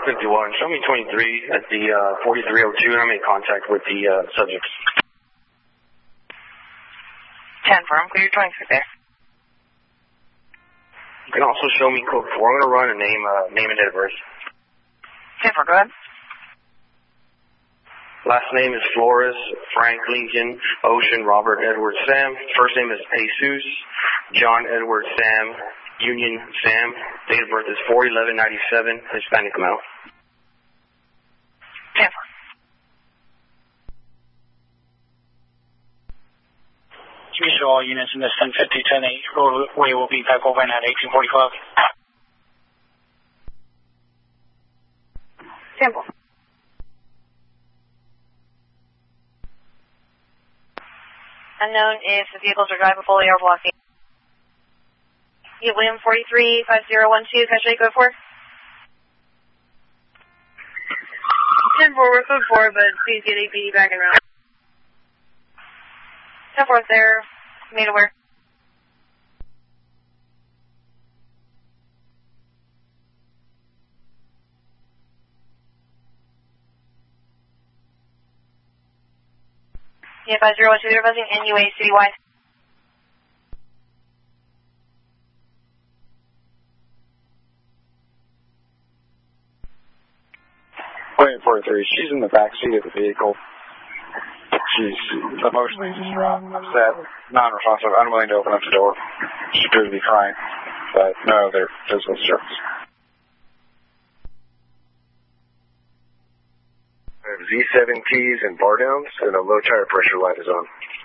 51. Show me 23 at the 4302, and I made contact with the subjects. 10 firm, clear 23 there. You can also show me code 4. I'm going to run a name and date of birth. 10 for, go ahead. Last name is Flores, Frank, Lincoln, Ocean, Robert, Edward, Sam. First name is Jesus, John, Edward, Sam, Union, Sam. Date of birth is 4/11/97, Hispanic male. 10 for. To all units in this 1050-10-8, roadway will be back open at 1845. 10 for. Unknown if the vehicles are drivable or blocking. William 435012, Cache code 4. 10-4, we're code 4, but please get APD back and around. 10-4 there, made aware. Yeah, 5012, they're buzzing NUA citywide. William 43, she's in the back seat of the vehicle. She's emotionally distraught, upset, non-responsive, unwilling to open up the door. She appears to be crying, but no other physical disturbance. I have Z7 keys and bar downs, and a low tire pressure light is on.